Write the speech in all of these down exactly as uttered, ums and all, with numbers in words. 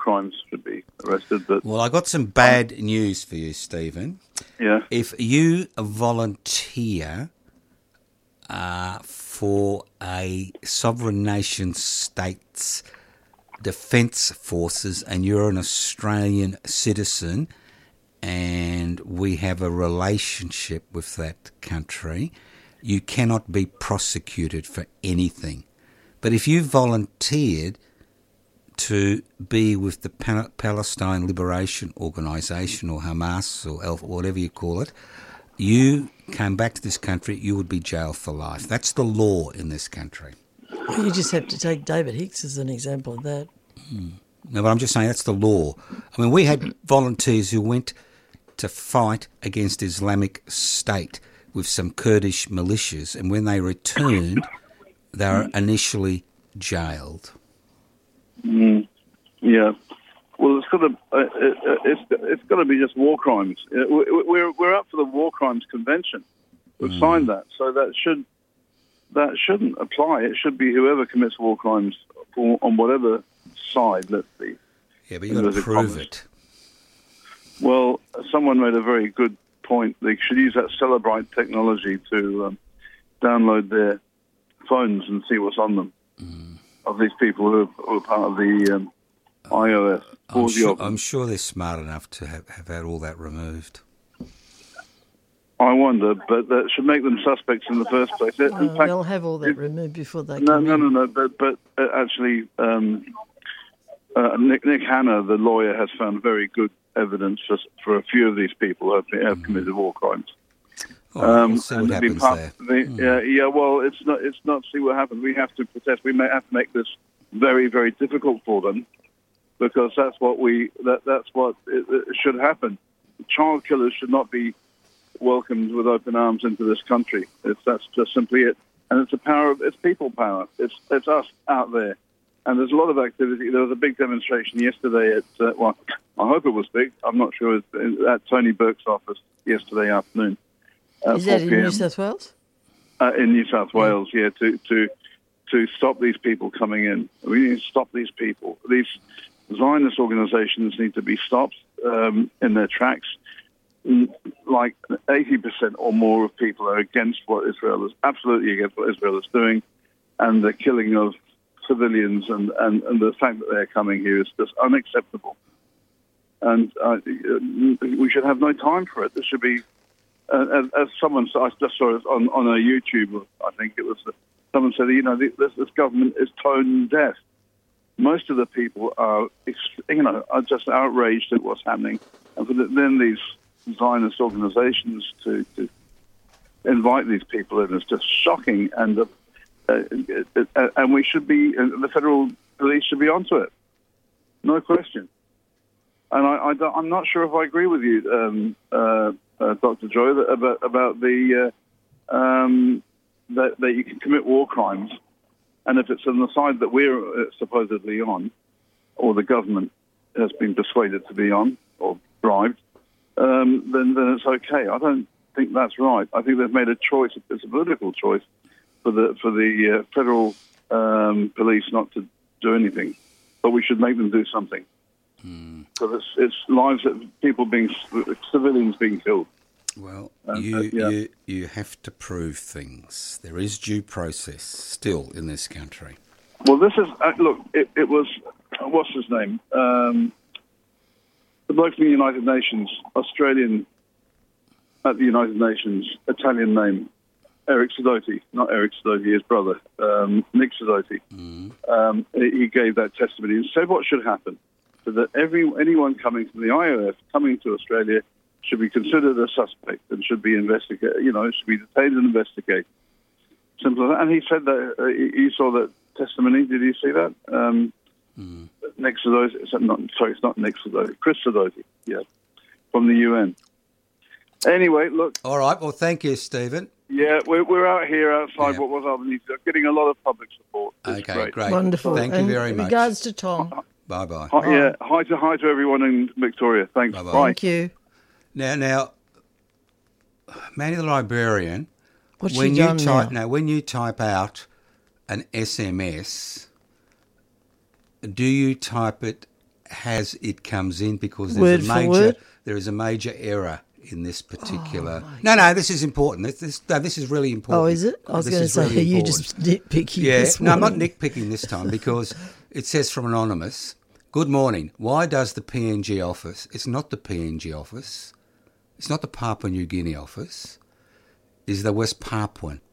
crimes should be arrested. But well, I got some bad um, news for you, Stephen. Yeah. If you volunteer uh, for a sovereign nation state's defence forces and you're an Australian citizen and we have a relationship with that country, you cannot be prosecuted for anything. But if you volunteered to be with the Palestine Liberation Organisation or Hamas or whatever you call it, you came back to this country, you would be jailed for life. That's the law in this country. Well, you just have to take David Hicks as an example of that. Hmm. No, but I'm just saying that's the law. I mean, we had volunteers who went to fight against Islamic State with some Kurdish militias, and when they returned, they were initially jailed. Mm, yeah. Well, it's got to uh, it, it's it's got to be just war crimes. We're we're up for the War Crimes Convention. We've mm. signed that, so that should that shouldn't apply. It should be whoever commits war crimes for, on whatever side. Let's see. Yeah, but you've got to prove it. Well, someone made a very good point. They should use that Celebrite technology to um, download their phones and see what's on them mm. of these people who are, who are part of the um, iOS. I'm sure, I'm sure they're smart enough to have, have had all that removed. I wonder, but that should make them suspects in the first place. Uh, in fact, they'll have all that it, removed before they no, come no, in. No, no, no, but, but uh, actually, um, uh, Nick, Nick Hanna, the lawyer, has found very good evidence for, for a few of these people who have, have mm. committed war crimes. Oh, um, we'll see what happens part, there. The, mm. yeah, yeah, well, it's not, it's not see what happens. We have to protest. We may have to make this very, very difficult for them because that's what we, that, that's what it, it should happen. Child killers should not be welcomed with open arms into this country. It's, that's just simply it. And it's a power of, it's people power. It's, it's us out there. And there's a lot of activity. There was a big demonstration yesterday at, uh, well, I hope it was big. I'm not sure. It was at Tony Burke's office yesterday afternoon. Is that in New South Wales? Uh, in New South Wales, yeah, to, to to stop these people coming in. We need to stop these people. These Zionist organizations need to be stopped um, in their tracks. Like eighty percent or more of people are against what Israel is, absolutely against what Israel is doing, and the killing of civilians and, and, and the fact that they're coming here is just unacceptable. And uh, we should have no time for it. This should be, uh, as, as someone, I just saw it on, on a YouTube, I think it was, someone said, you know, this, this government is tone deaf. Most of the people are, you know, are just outraged at what's happening. And for the, then these Zionist organizations to, to invite these people in is just shocking. And uh, uh, and we should be, uh, the federal police should be onto it. No question. And I, I don't, I'm not sure if I agree with you, um, uh, uh, Doctor Joy, that, about, about the uh, um, that, that you can commit war crimes, and if it's on the side that we're supposedly on, or the government has been persuaded to be on, or bribed, um, then, then it's okay. I don't think that's right. I think they've made a choice, it's a political choice, for the for the uh, federal um, police not to do anything. But we should make them do something. Mm. So it's, it's lives of people being, civilians being killed. Well, uh, you, uh, yeah. you you have to prove things. There is due process still in this country. Well, this is, uh, look, it, it was, uh, what's his name? Um, the bloke from the United Nations, Australian at the United Nations, Italian name, Eric Sidoti, not Eric Sidoti, his brother, um, Nick Sidoti. Mm. Um, he gave that testimony and said what should happen, so that every anyone coming from the I O F, coming to Australia, should be considered a suspect and should be investigated, you know, should be detained and investigated. Simple as that. And he said that, uh, he saw that testimony, did you see that? Um, mm. Nick Sidoti, not, sorry, it's not Nick Sidoti, Chris Sidoti, yeah, from the U N. Anyway, look. All right, well, thank you, Stephen. Yeah, we're, we're out here outside yeah. what was Albany, getting a lot of public support. It's okay, great. great. Wonderful. Thank and you very much. Regards to Tom. Bye-bye. Hi, yeah, hi to hi to everyone in Victoria. Thanks. Bye-bye. Bye. Thank you. Now, now, Manny the Librarian, What's when she you done type now? now, when you type out an S M S, do you type it as it comes in because Word there's a for major word? there is a major error in this particular. Oh, no, no, this is important. This, this, no, this is really important. Oh, is it? I was This going to is say, really are you important. just nitpicking Yeah, this no, I'm not morning? nitpicking this time because it says from Anonymous, good morning. Why does the P N G office, it's not the P N G office, it's not the Papua New Guinea office, it's the West Papuan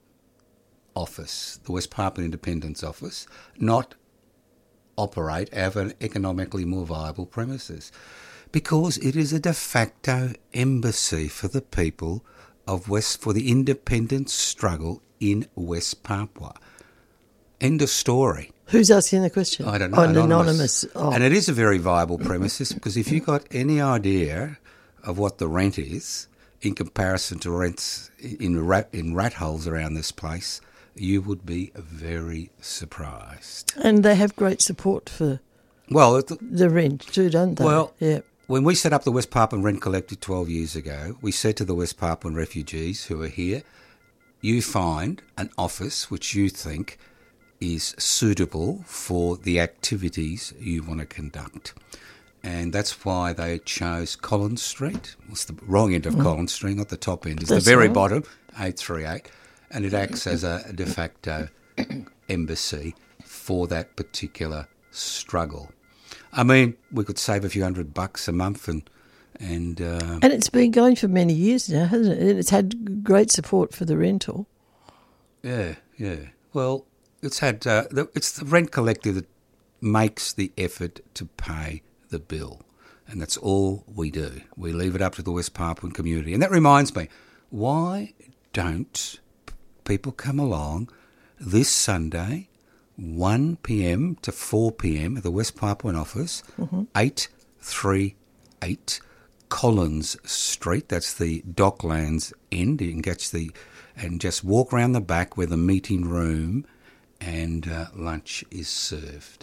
office, the West Papuan Independence office, not operate out of an economically more viable premises? Because it is a de facto embassy for the people of West, for the independence struggle in West Papua. End of story. Who's asking the question? I don't know. Oh, an anonymous. anonymous. Oh. And it is a very viable premises because if you got any idea of what the rent is in comparison to rents in rat, in rat holes around this place, you would be very surprised. And they have great support for Well, it, the rent too, don't they? Well, yeah. when we set up the West Papuan Rent Collective twelve years ago, we said to the West Papuan refugees who are here, you find an office which you think is suitable for the activities you want to conduct. And that's why they chose Collins Street. It's the wrong end of mm. Collins Street, not the top end. It's that's the very right. bottom, eight three eight. And it acts as a de facto embassy for that particular struggle. I mean, we could save a few hundred bucks a month and... And, uh, and it's been going for many years now, hasn't it? It's had great support for the rental. Yeah, yeah. Well, it's had... Uh, the, it's the Rent Collective that makes the effort to pay the bill. And that's all we do. We leave it up to the West Papuan community. And that reminds me, why don't people come along this Sunday, one p.m. to four p.m. at the West Papuan office, mm-hmm. eight three eight Collins Street. That's the Docklands end. You can catch the... And just walk around the back where the meeting room and uh, lunch is served.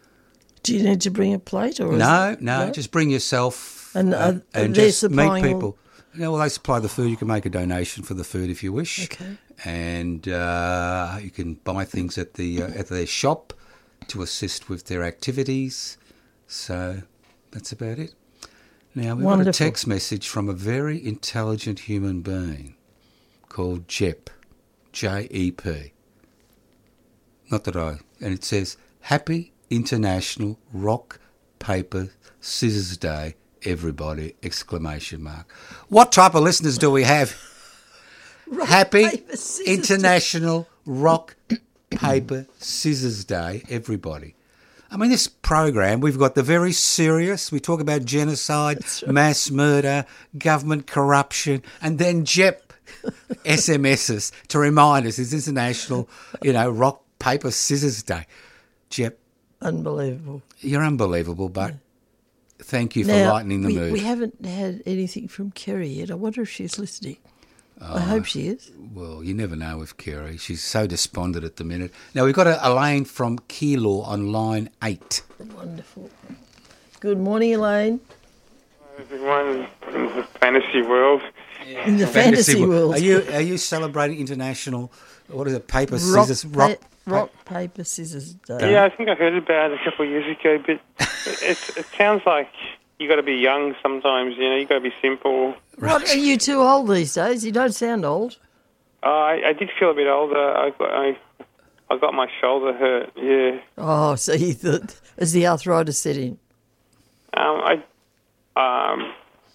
Do you need to bring a plate? or No, it, no, no, just bring yourself and, uh, uh, and they're just meet supplying all- people. You know, well, they supply the food. You can make a donation for the food if you wish. Okay. And uh, you can buy things at the uh, at their shop to assist with their activities. So that's about it. Now, we've Wonderful. got a text message from a very intelligent human being called Jep, J E P. Not that I... And it says, Happy International Rock, Paper, Scissors Day, everybody, exclamation mark. What type of listeners do we have? Rock, Happy paper, scissors International Rock, Paper, Scissors Day, everybody. I mean, this program, we've got the very serious, we talk about genocide, right. mass murder, government corruption, and then Jep S M Ss to remind us it's International, you know, Rock, Paper, Scissors Day. Jep. Unbelievable. You're unbelievable, but thank you for now, lightening the we, mood. We haven't had anything from Kerry yet. I wonder if she's listening. Uh, I hope she is. Well, you never know with Kerry. She's so despondent at the minute. Now, we've got a, Elaine from Kilo on line eight. Wonderful. Good morning, Elaine. Everyone in the fantasy world. Yeah. In the fantasy, fantasy world. Are you are you celebrating international, what is it, paper, rock, scissors, rock? Pa- rock, paper, scissors day. Yeah, I think I heard about it a couple of years ago, but it, it sounds like you got to be young sometimes, you know, you got to be simple. What, are you too old these days? You don't sound old. Uh, I, I did feel a bit older. I got, I, I got my shoulder hurt, yeah. Oh, so you thought, as the arthritis set in? Um, I, um,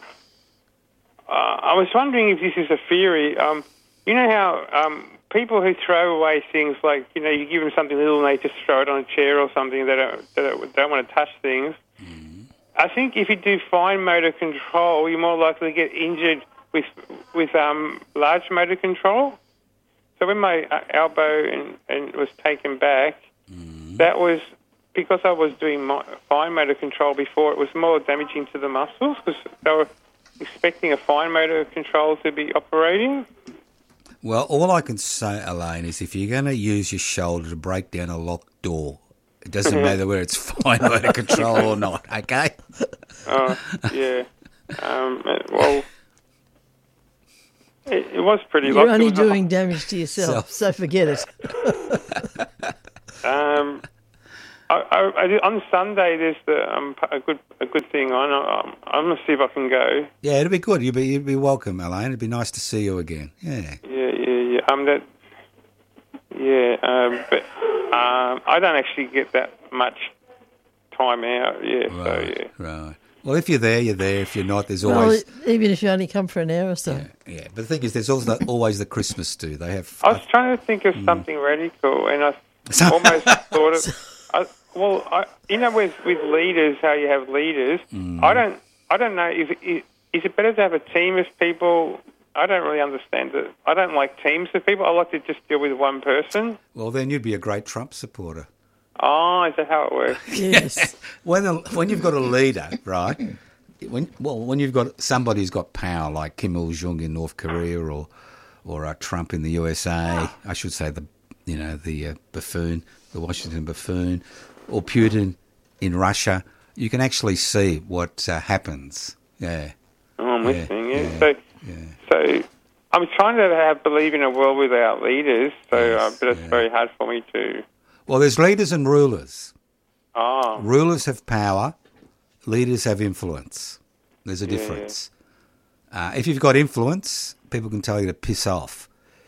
uh, I was wondering if this is a theory. Um, you know how um, people who throw away things, like, you know, you give them something little and they just throw it on a chair or something, they don't, they don't, don't want to touch things. Mm. I think if you do fine motor control, you're more likely to get injured with with um, large motor control. So when my uh, elbow and, and was taken back, mm. that was because I was doing mo- fine motor control before. It was more damaging to the muscles because they were expecting a fine motor control to be operating. Well, all I can say, Elaine, is if you're going to use your shoulder to break down a locked door, it doesn't matter whether it's fine motor control or not, okay? Oh, yeah. Um, well, it, it was pretty You're only doing damage to yourself, so, so forget it. um, I, I, I, on Sunday, there's the um, a good a good thing on. I'm, I'm going to see if I can go. Yeah, it'd be good. You'd be you'd be welcome, Elaine. It'd be nice to see you again. Yeah. Yeah, yeah, yeah. Um, that. Yeah, um, but um, I don't actually get that much time out. Yeah, Right. so yeah. Right. Well, if you're there, you're there. If you're not, there's Well, always. even if you only come for an hour or so. Yeah, yeah. But the thing is, there's also always the Christmas do. They have. I was trying to think of something radical, and I almost thought of. I, well, I, you know, with with leaders, how you have leaders. I don't. I don't know. Is it, is it better to have a team of people? I don't really understand it. I don't like teams of people. I like to just deal with one person. Well, then you'd be a great Trump supporter. Oh, is that how it works? Yes. When the, when you've got a leader, right? When well, when you've got somebody who's got power, like Kim Il Jong in North Korea, or or uh, Trump in the U S A, I should say the you know the uh, buffoon, the Washington buffoon, or Putin in Russia, you can actually see what uh, happens. Yeah. Oh, I'm Yeah, listening. Yeah. yeah, So, yeah. so I'm trying to have believe in a world without leaders. So, uh, Yes, but it's yeah. very hard for me to. Well, there's leaders and rulers. Oh, Rulers have power, leaders have influence. There's a difference. Uh, if you've got influence, people can tell you to piss off.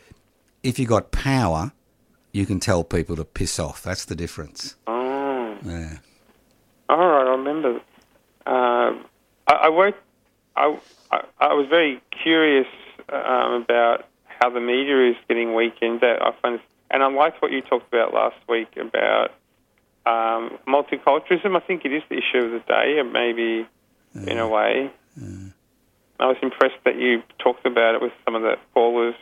If you've got power, you can tell people to piss off. That's the difference. oh. Yeah. All right, I remember. Uh, I, I worked. I, I I was very curious um, about how the media is getting weakened. That I find, and I liked what you talked about last week about um, multiculturalism. I think it is the issue of the day, and maybe Yeah. in a way. Yeah. I was impressed that you talked about it with some of the callers.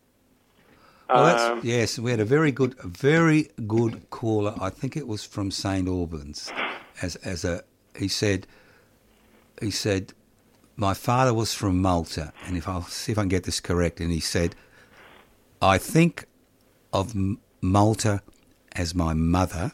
Well, that's, Um, yes, we had a very good, a very good caller. I think it was from Saint Albans. As as a, he said, he said, my father was from Malta, and if I'll see if I can get this correct, and he said, I think of M- Malta as my mother.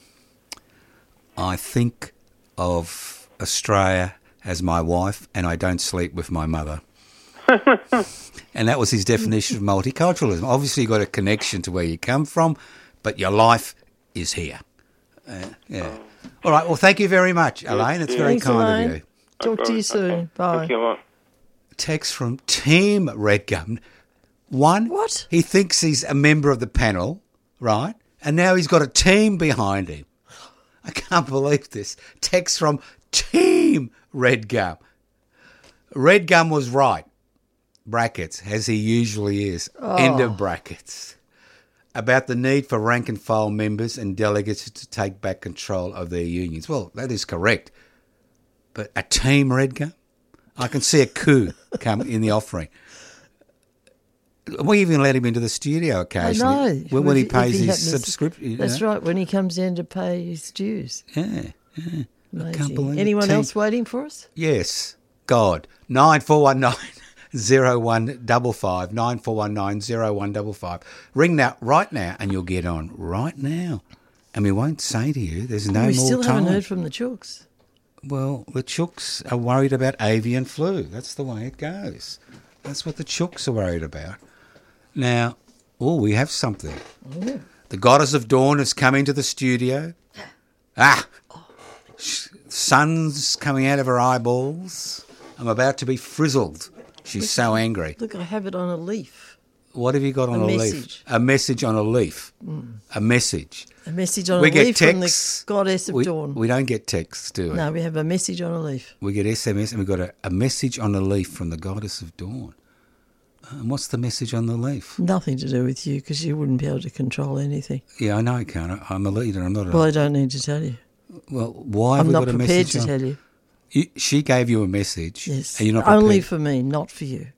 I think of Australia as my wife, and I don't sleep with my mother. And that was his definition of multiculturalism. Obviously, you've got a connection to where you come from, but your life is here. Uh, yeah. All right. Well, thank you very much, Elaine. It's very Thanks, kind Elaine. of you. Talk to you soon. Bye. Thank you a lot. Text from Team Redgum. One, What? he thinks he's a member of the panel, right? And now he's got a team behind him. I can't believe this. Text from Team Redgum. Redgum was right. Brackets, as he usually is. End of brackets. About the need for rank and file members and delegates to take back control of their unions. Well, that is correct. But a team Redgum? I can see a coup come in the offering. We even let him into the studio I occasionally. know. When, when he If- if pays his happens- subscription. That's right, when he comes in to pay his dues. Yeah, yeah. I can't Amazing. believe it. Anyone Team- else waiting for us? Yes. God. nine four one nine zero one five five. nine four one nine zero one five five. Ring now, right now, and you'll get on right now. And we won't say to you, there's no we more still time. haven't heard from the Chooks. Well, the Chooks are worried about avian flu. That's the way it goes. That's what the Chooks are worried about. Now, oh, we have something. Oh. The Goddess of Dawn has come into the studio. Ah! Sh- Sun's coming out of her eyeballs. I'm about to be frizzled. She's so angry. Look, I have it on a leaf. What have you got on A a, leaf? message. A message on a leaf. A message. A message on We a get leaf from the texts. Goddess of We, Dawn. we don't get texts, do we? No, we have a message on a leaf. We get S M S and we've got a, a message on a leaf from the Goddess of Dawn. And what's the message on the leaf? Nothing to do with you because you wouldn't be able to control anything. Yeah, I know I can't. I'm a leader. I'm not a... Well, I don't need to tell you. Well, why have I'm we not got a prepared message to on? tell you. You, she gave you a message. Yes. And you're not prepared. Only for me, not for you.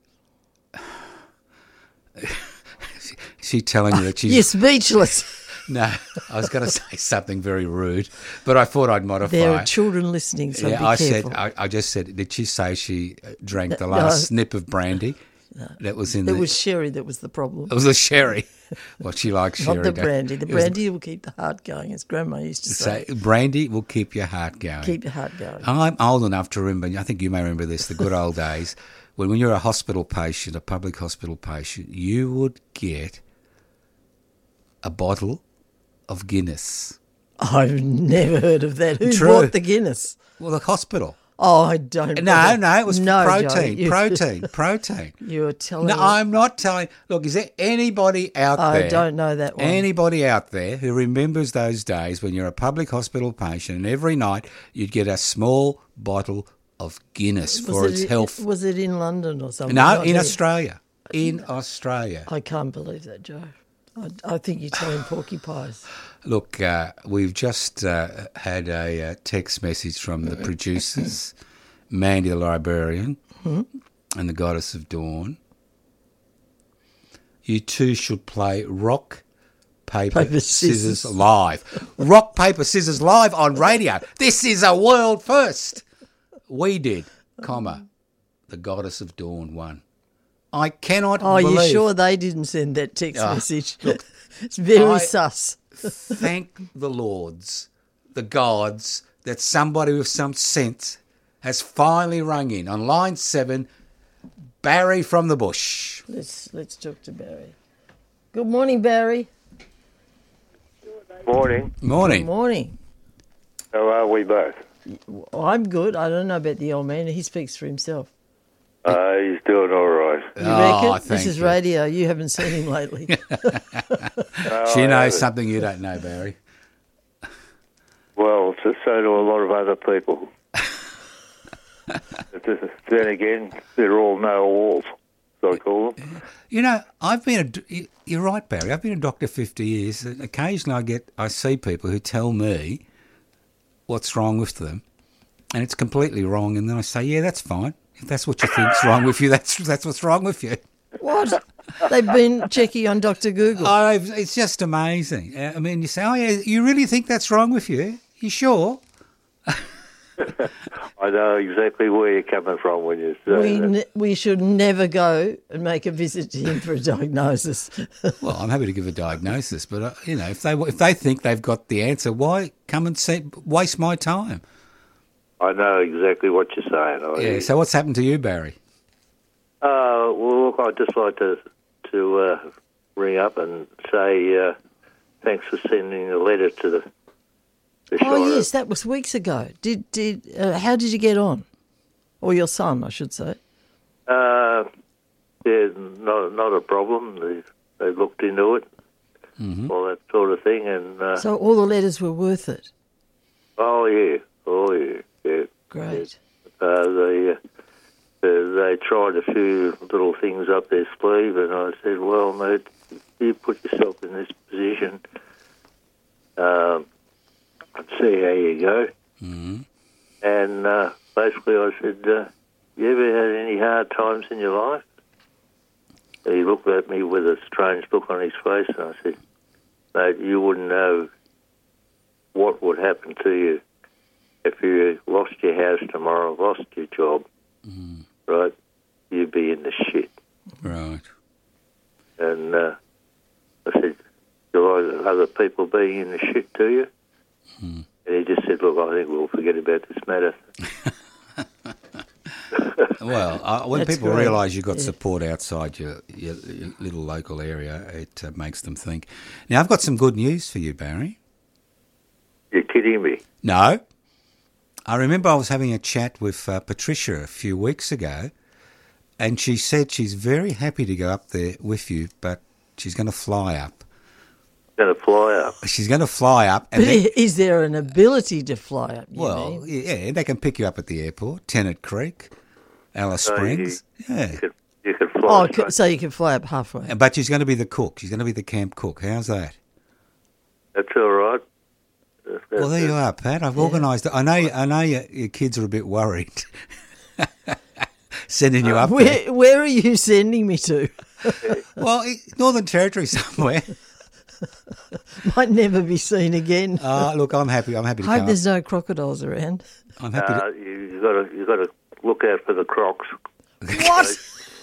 She's telling you that she's... You're speechless. No, I was going to say something very rude, but I thought I'd modify. There are children listening, so yeah, be I careful. said, I, I just said, did she say she uh, drank the No. last snip of brandy? That was in it the... was sherry that was the problem. It was the sherry. Well, she likes sherry. Not the don't- brandy. The it was- brandy will keep the heart going, as Grandma used to say. Say, brandy will keep your heart going. Keep your heart going. I'm old enough to remember, I think you may remember this, the good old days, when when you're a hospital patient, a public hospital patient, you would get a bottle of Guinness I've never heard of that. Who True. bought the Guinness? Well, the hospital. Oh, I don't No, bother. no, it was no, protein, Joe, you- protein, protein. You're telling No, me. I'm not telling. Look, is there anybody out I there? don't know that one. Anybody out there who remembers those days when you're a public hospital patient and every night you'd get a small bottle of Guinness Was for it its in- health? Was it in London or something? No, Not in here. Australia. In Australia. I can't believe that, Joe. I, I think you're telling porky pies. Look, uh, we've just uh, had a uh, text message from the producers, Mandy the librarian, and the Goddess of Dawn. You two should play Rock, Paper, Paper, scissors. Scissors. live. Rock, Paper, Scissors live on radio. This is a world first. We did, comma, the Goddess of Dawn won. I cannot Oh, believe. you sure they didn't send that text Oh, message? It's very I- sus. Thank the Lords, the gods, that somebody with some sense has finally rung in. On line seven, Barry from the bush. Let's let's talk to Barry. Good morning, Barry. Morning. Good Morning. morning. How are we both? I'm good. I don't know about the old man. He speaks for himself. Uh, he's doing all right. You Oh, reckon? This thank is you. radio. You haven't seen him lately. Oh, She I knows haven't. something you don't know, Barry. Well, so, so do a lot of other people. But then again, they're all know-alls, so I call them. You know, I've been a, you're right, Barry. I've been a doctor fifty years. And occasionally I get, I see people who tell me what's wrong with them, and it's completely wrong. And then I say, yeah, that's fine. If that's what you think's wrong with you, that's that's what's wrong with you. What? They've been checking on Doctor Google. Oh, it's just amazing. I mean, you say, oh, yeah, you really think that's wrong with you? You sure? I know exactly where you're coming from when you say we that. ne- we should never go and make a visit to him for a diagnosis. Well, I'm happy to give a diagnosis, but, uh, you know, if they if they think they've got the answer, why come and see, waste my time? I know exactly what you're saying. I, Yeah, so what's happened to you, Barry? Uh, well, look, I'd just like to to uh, ring up and say uh, thanks for sending a letter to the, the Oh Shire. yes, that was weeks ago. Did did uh, how did you get on? Or your son, I should say. Uh, yeah, not not a problem. They they looked into it, all that sort of thing, and uh, So all the letters were worth it. oh yeah, oh yeah, yeah. Great. Uh, they uh, they tried a few little things up their sleeve, and I said, "Well, mate, you put yourself in this position, um, and see how you go." Mm-hmm. And uh, basically, I said, uh, "You ever had any hard times in your life?" And he looked at me with a strange look on his face, and I said, "Mate, you wouldn't know what would happen to you if you lost your house tomorrow, lost your job, Mm. right? You'd be in the shit." Right. And uh, I said, "Do like other people being in the shit to you?" Mm. And he just said, "Look, I think we'll forget about this matter." Well, uh, when That's people great. realise you've got Yeah. support outside your, your, your little local area, it uh, makes them think. Now, I've got some good news for you, Barry. You're kidding me? No. I remember I was having a chat with uh, Patricia a few weeks ago, and she said she's very happy to go up there with you, but she's going to fly up. Going to fly up? She's going to fly up. And But then, is there an ability to fly up? You well, mean? yeah, they can pick you up at the airport, Tennant Creek, Alice So you- Springs. Yeah. You could, you could fly. Oh, straight. so you can fly up halfway. But she's going to be the cook. She's going to be the camp cook. How's that? That's all right. That's- Well, there you that's- are, Pat. I've organised it. I know. I know your, your kids are a bit worried, sending you up there. Where where are you sending me to? Well, i- Northern Territory somewhere. Might never be seen again. Uh, look, I'm happy. I'm happy to I hope come. there's no crocodiles around. Up. I'm happy. Uh, you you got to you got to look out for the crocs. What?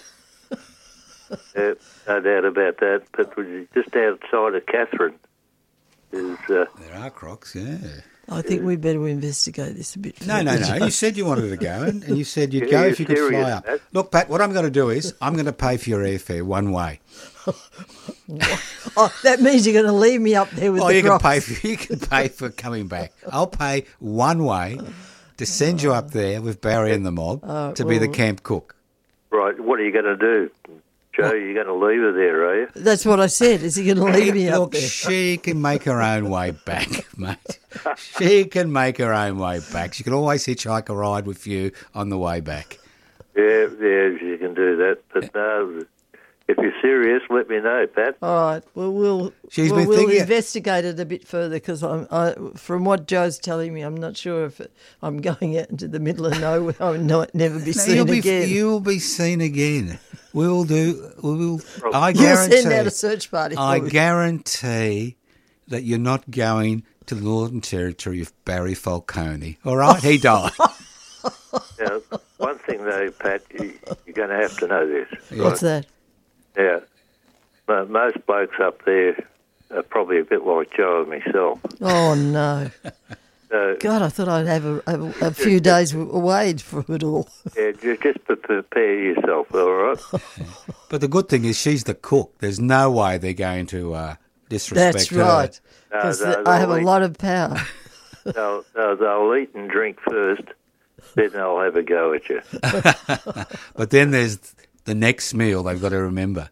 Yeah, no doubt about that. But just outside of Catherine is uh, to. There are crocs. Yeah. I think we better investigate this a bit. No, no, further. no. You said you wanted to go, and, and you said you'd Yeah, go you're if you could serious, fly up. Pat. Look, Pat. What I'm going to do is I'm going to pay for your airfare one way. Oh, that means you're going to leave me up there with Oh, the you can rocks. pay for you can pay for coming back. I'll pay one way to send you up there with Barry and the mob Oh, to be the well- camp cook. Right, what are you going to do? Joe, you're going to leave her there, are you? That's what I said. Is he going to leave me up Look, there? she can make her own way back, mate. She can make her own way back. She can always hitchhike a ride with you on the way back. Yeah, yeah, you can do that. But no, if you're serious, let me know, Pat. All right. Well, we'll She's well, been we'll thinking- investigate it a bit further because I'm I, from what Joe's telling me, I'm not sure if it, I'm going out into the middle of nowhere. I will not never be No, seen you'll be again. you'll be seen again. We'll do. We'll. I You'll guarantee. send out a search party. I for me. guarantee that you're not going to the Northern Territory of Barry Falcone. All right, he died. Now, one thing though, Pat, you, you're going to have to know this. What's that? Yeah, Mo- most blokes up there are probably a bit like Joe and myself. Oh no! So, God, I thought I'd have a, a, a few days away from it all. yeah, ju- just pre- prepare yourself, all right? But the good thing is she's the cook. There's no way they're going to uh, disrespect That's her. right. No, Because no, I have a they'll lot of power. They'll, they'll, they'll eat and drink first, then they'll have a go at you. But then there's the next meal they've got to remember.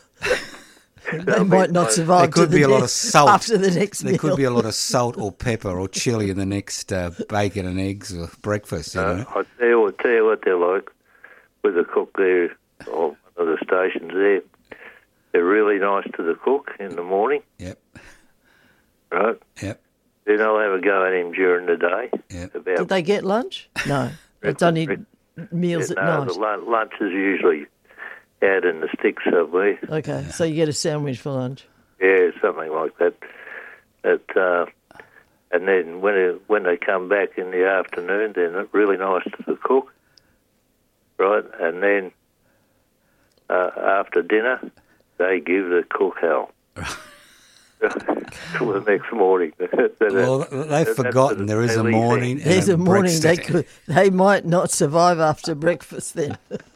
They might not survive. There could to be the a lot death of salt. after the next There meal. could be a lot of salt or pepper or chili in the next uh, bacon and eggs or breakfast, you Uh, know. I'll tell you, what, tell you what they're like with the cook there, or one of the stations there. They're really nice to the cook in the morning, Yep, right? yep, Then I'll have a go at him during the day. yep. About Did they get lunch? No. It's only meals yeah, at no, night. the lun- lunch is usually out in the sticks somewhere. Okay, so you get a sandwich for lunch. Yeah, something like that. But, uh, and then when it, when they come back in the afternoon, they're really nice to the cook, right? And then uh, after dinner, they give the cook hell. Till the next morning. Well, they've forgotten there is a morning. and There's a morning they breakfast. could, they might not survive after breakfast then.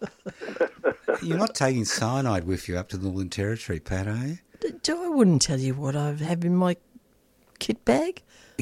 You're not taking cyanide with you up to the Northern Territory, Pat, are you? Joe, I wouldn't tell you what I have in my kit bag.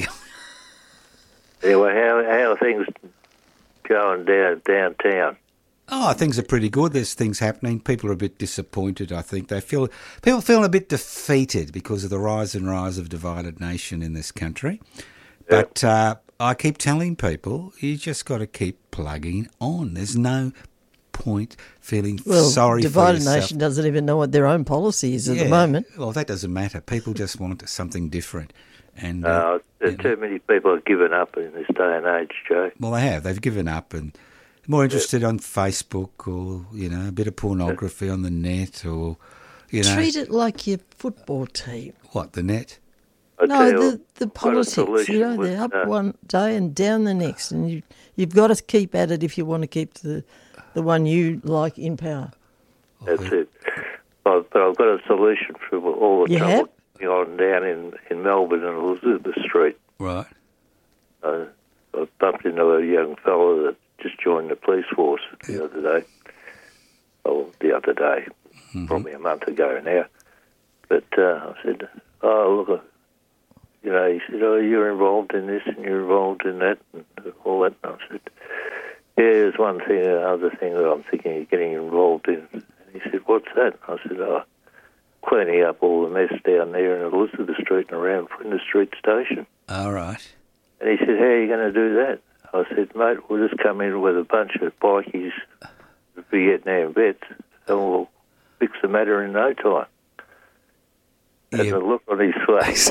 Anyway, how how are things going down downtown? Oh, things are pretty good. There's things happening. People are a bit disappointed, I think. They feel people feel a bit defeated because of the rise and rise of divided nation in this country. But uh, I keep telling people, you just got to keep plugging on. There's no point feeling Well, sorry for Divided yourself. Nation doesn't even know what their own policy is at Yeah. the moment. Well, that doesn't matter. People just want something different. And uh, Uh, there you know, too many people have given up in this day and age, Joe. well, they have. They've given up and more interested on Facebook or, you know, a bit of pornography on the net or, you know. Treat it like your football team. What, the net? I No, tell you, the, the I've got a politics. You solution know, with, they're up uh, one day and down the next, and you you've got to keep at it if you want to keep the the one you like in power. That's it. But, but I've got a solution for all the You trouble have? going on down in, in Melbourne and Elizabeth Street. Right. Uh, I bumped into a young fellow that just joined the police force the other day. Oh, the other day, Mm-hmm. probably a month ago now. But uh, I said, oh, look, uh, you know, he said, oh, you're involved in this and you're involved in that and all that. And I said, yeah, there's one thing, another thing that I'm thinking of getting involved in. And he said, what's that? I said, oh, cleaning up all the mess down there in Elizabeth Street and around Flinders Street Station. All right. And he said, how are you going to do that? I said, mate, we'll just come in with a bunch of bikies, Vietnam vets, and we'll fix the matter in no time. And Yeah. the look on his face,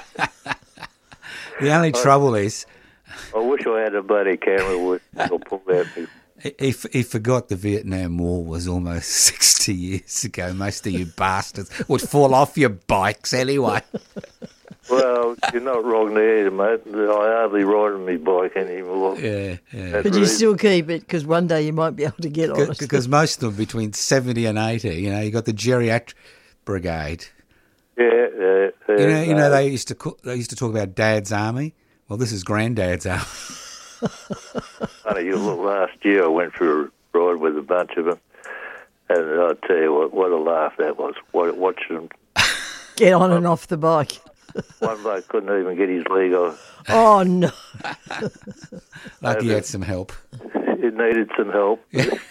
The only trouble is I wish I had a bloody camera with or pull out me. he, he forgot the Vietnam War was almost sixty years ago. Most of you bastards would fall off your bikes anyway. Well, you're not wrong there, mate. I hardly ride on my bike anymore. Yeah, yeah. That's But you really- still keep it because one day you might be able to get on it. Because most of them between seventy and eighty, you know, you got the geriatric brigade. Yeah, yeah, yeah. You know, you know no. they used to co- they used to talk about Dad's army. Well, this is Granddad's army. Funny, you look, last year I went for a ride with a bunch of them, And I'll tell you what, what a laugh that was. What, watching them. Get on and off the bike. One bloke couldn't even get his leg off. Oh, no. Lucky you had some help. It needed some help. The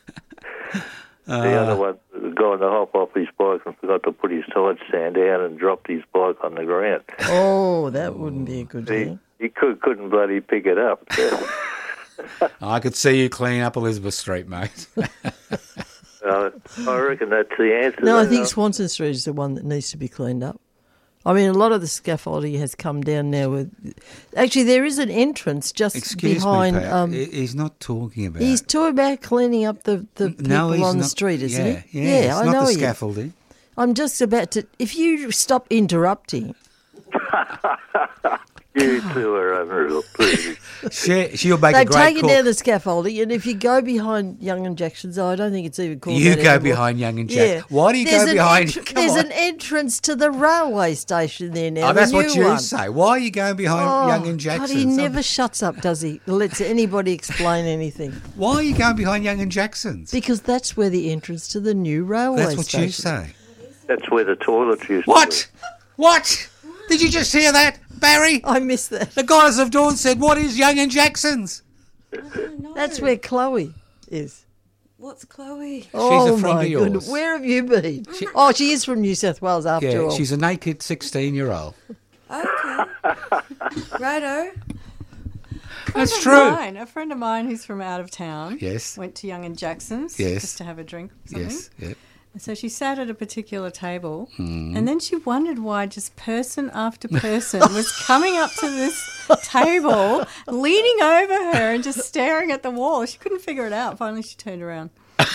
other one, the guy on the hop off his bike and forgot to put his side stand down and dropped his bike on the ground. Oh, that wouldn't be a good He, thing. he could, couldn't bloody pick it up. I could see you clean up Elizabeth Street, mate. uh, I reckon that's the answer. No, I then. think Swanson Street is the one that needs to be cleaned up. I mean, a lot of the scaffolding has come down now. With actually, there is an entrance just Excuse behind. me, Pat. um, He- he's not talking about. he's talking about cleaning up the, the people no, he's on the not- street, isn't yeah, he? Yeah, it's I not know the he is. scaffolding. I'm just about to. If you stop interrupting, You two are unreal, please. She, she'll make a they've great taken cook. down the scaffolding, and if you go behind Young and Jackson's, I don't think it's even called. You that go anymore. behind Young and Yeah. Jack. Why do you There's go an behind? entr- Come there's on. an entrance to the railway station there now. Oh, that's the what new you one. say. Why are you going behind Oh, Young and God, Jackson? he never shuts up, does he? Lets anybody explain anything. Why are you going behind Young and Jackson's? Because that's where the entrance to the new railway That's what station. you say. That's where the toilets used What? to What? Did you just hear that, Barry? I missed that. The Goddess of Dawn said, "What is Young and Jackson's?" No. That's where Chloe is. What's Chloe? oh a friend my of yours. goodness, where have you been? oh, she is from New South Wales after Yeah, all. she's a naked sixteen-year-old. Okay. Righto. That's friend true. Of mine, a friend of mine who's from out of town. Yes. Went to Young and Jackson's. Yes. Just to have a drink or something. Yes. Yep. And so she sat at a particular table, Hmm. and then she wondered why just person after person was coming up to this table, leaning over her and just staring at the wall. She couldn't figure it out. Finally, she turned around.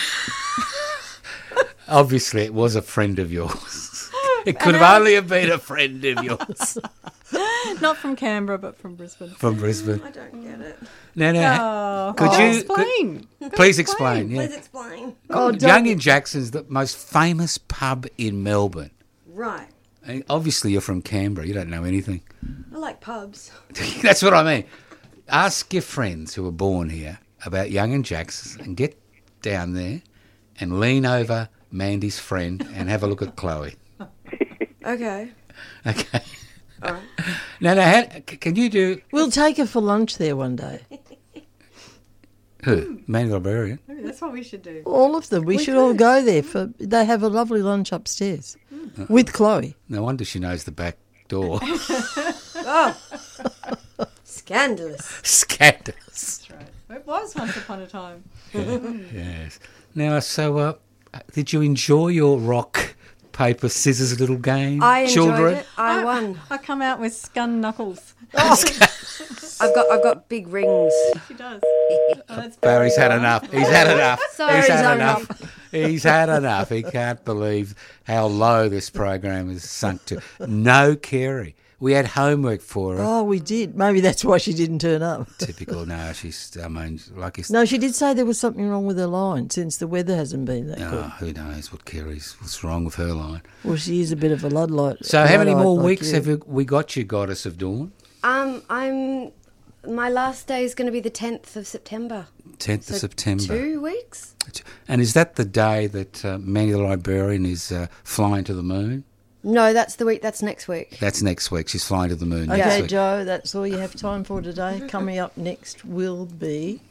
Obviously, it was a friend of yours. It could have only have been a friend of yours Not from Canberra, but from Brisbane. from Brisbane. I don't get it. No, no. Oh, Could I'll you- explain? Go Please explain. Yeah. Please explain. oh, Young don't- and Jackson's the most famous pub in Melbourne. Right. And obviously, you're from Canberra. You don't know anything. I like pubs. That's what I mean. Ask your friends who were born here about Young and Jackson's and get down there and lean over Mandy's friend and have a look at Chloe. Okay. Okay. All right. Now, now, how, c- can you do We'll take her for lunch there one day. who? Mandy Librarian. Maybe that's what we should do. All of them. We, should all go there for. They have a lovely lunch upstairs with Chloe. No wonder she knows the back door. Oh. Scandalous. Scandalous. That's right. It was once upon a time. Yes. Now, so uh, did you enjoy your rock, paper, scissors little game, I enjoyed children? it. I won. I come out with scun knuckles. I've got I've got big rings. She does. Oh, that's Barry's had enough. He's had enough. Sorry, He's had sorry. enough. He's had enough. He can't believe how low this program has sunk to. No Carey. We had homework for her. Oh, we did. Maybe that's why she didn't turn up. Typical. No, she's, I mean, like it's, No, she did say there was something wrong with her line since the weather hasn't been that oh, good. who knows what Carey's, what's wrong with her line. Well, she is a bit of a Luddite. So how many Luddite more like weeks you. have we- we got you, Goddess of Dawn? Um, I'm. My last day is going to be the tenth of September. tenth So of September. Two weeks. And is that the day that uh, Mandy the Librarian is uh, flying to the moon? No, that's the week. That's next week. That's next week. She's flying to the moon next Okay, week. Joe, that's all you have time for today. Coming up next will be